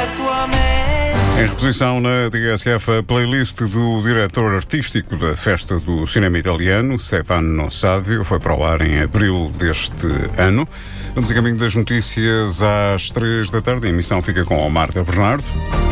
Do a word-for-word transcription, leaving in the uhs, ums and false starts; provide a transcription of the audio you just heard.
Em reposição na T S F, a playlist do diretor artístico da Festa do Cinema Italiano, Stefano Savio, foi para o ar em abril deste ano. Vamos a caminho das notícias às três da tarde. A emissão fica com o Marta Bernardo.